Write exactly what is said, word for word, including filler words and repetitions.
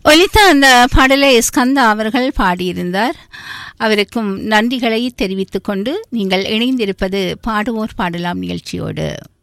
ஒலித்த அந்த பாடலை ஸ்கந்தா அவர்கள் பாடியிருந்தார். அவருக்கும் நன்றிகளை தெரிவித்துக் கொண்டு நீங்கள் இணைந்திருப்பது பாடுவோர் பாடலாம் நிகழ்ச்சியோடு.